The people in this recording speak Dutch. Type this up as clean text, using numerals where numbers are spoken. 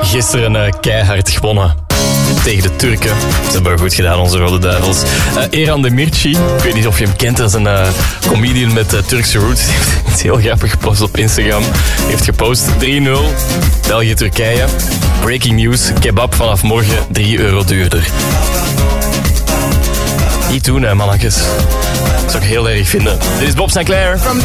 Gisteren keihard gewonnen tegen de Turken. Ze hebben het goed gedaan, onze Rode Duivels. Eran Demirci, ik weet niet of je hem kent, dat is een comedian met Turkse roots. Die heeft iets heel grappig gepost op Instagram. Hij heeft gepost 3-0, België-Turkije. Breaking news, kebab vanaf morgen €3 duurder. Niet doen, hè, mannetjes. Dat zou ik heel erg vinden. Dit is Bob Sinclair.